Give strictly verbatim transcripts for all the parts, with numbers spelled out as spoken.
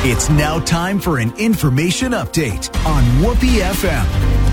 It's now time for an information update on Whoopee F M.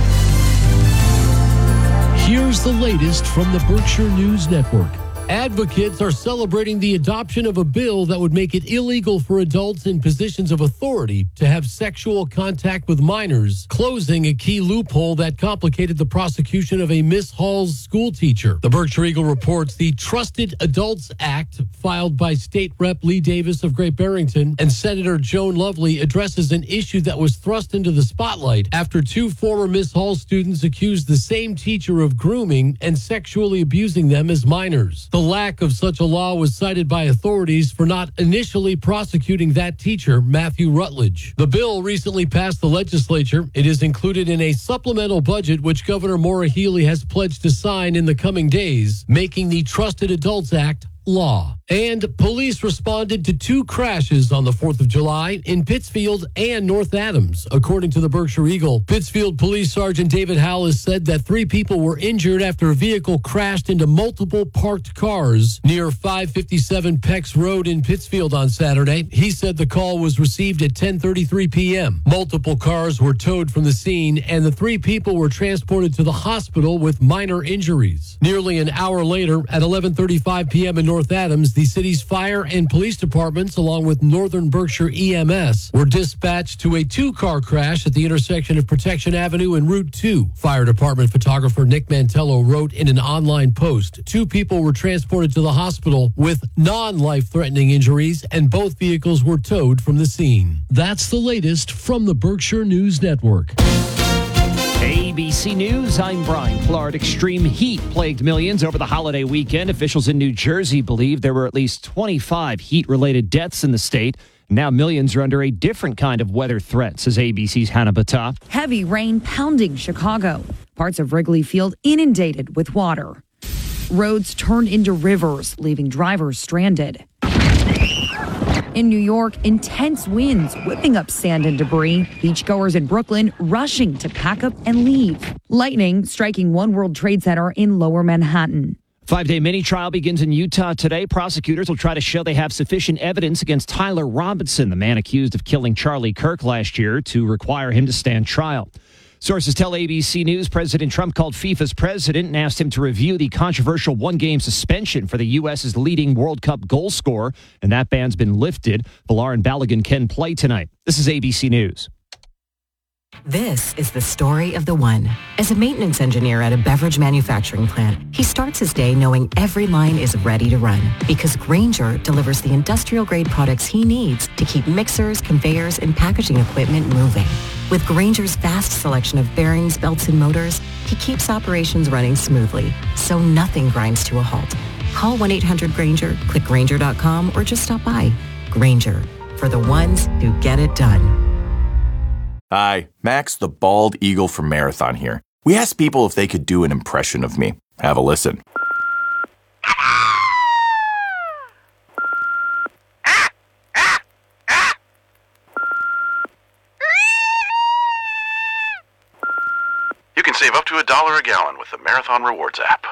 Here's the latest from the Berkshire News Network. Advocates are celebrating the adoption of a bill that would make it illegal for adults in positions of authority to have sexual contact with minors, closing a key loophole that complicated the prosecution of a Miss Hall's school teacher. The Berkshire Eagle reports the Trusted Adults Act, filed by State Representative Lee Davis of Great Barrington and Senator Joan Lovely, addresses an issue that was thrust into the spotlight after two former Miss Hall students accused the same teacher of grooming and sexually abusing them as minors. The lack of such a law was cited by authorities for not initially prosecuting that teacher, Matthew Rutledge. The bill recently passed the legislature. It is included in a supplemental budget which Governor Maura Healey has pledged to sign in the coming days, making the Trusted Adults Act law. And police responded to two crashes on the fourth of July in Pittsfield and North Adams. According to the Berkshire Eagle, Pittsfield Police Sergeant David Howell said that three people were injured after a vehicle crashed into multiple parked cars near five fifty-seven Pex Road in Pittsfield on Saturday. He said the call was received at ten thirty-three p.m. Multiple cars were towed from the scene, and the three people were transported to the hospital with minor injuries. Nearly an hour later, at eleven thirty-five p.m. in North Adams, the city's fire and police departments, along with Northern Berkshire E M S, were dispatched to a two-car crash at the intersection of Protection Avenue and Route two. Fire department photographer Nick Mantello wrote in an online post, two people were transported to the hospital with non-life-threatening injuries, and both vehicles were towed from the scene. That's the latest from the Berkshire News Network. A B C News, I'm Brian Clark. Extreme heat plagued millions over the holiday weekend. Officials in New Jersey believe there were at least twenty-five heat-related deaths in the state. Now millions are under a different kind of weather threat, says A B C's Hannah Batah. Heavy rain pounding Chicago. Parts of Wrigley Field inundated with water. Roads turned into rivers, leaving drivers stranded. In New York, intense winds whipping up sand and debris. Beachgoers in Brooklyn rushing to pack up and leave. Lightning striking One World Trade Center in Lower Manhattan. Five-day mini-trial begins in Utah today. Prosecutors will try to show they have sufficient evidence against Tyler Robinson, the man accused of killing Charlie Kirk last year, to require him to stand trial. Sources tell A B C News President Trump called FIFA's president and asked him to review the controversial one-game suspension for the U S's leading World Cup goal scorer, and that ban's been lifted. Villar and Balogun can play tonight. This is A B C News. This is the story of the one. As a maintenance engineer at a beverage manufacturing plant, he starts his day knowing every line is ready to run because Grainger delivers the industrial-grade products he needs to keep mixers, conveyors, and packaging equipment moving. With Grainger's vast selection of bearings, belts, and motors, he keeps operations running smoothly, so nothing grinds to a halt. Call one eight hundred Grainger, click Grainger dot com, or just stop by. Grainger, for the ones who get it done. Hi, Max the Bald Eagle from Marathon here. We asked people if they could do an impression of me. Have a listen. You can save up to a dollar a gallon with the Marathon Rewards app.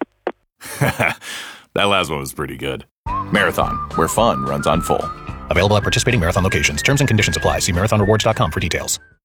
That last one was pretty good. Marathon, where fun runs on full. Available at participating Marathon locations. Terms and conditions apply. See marathon rewards dot com for details.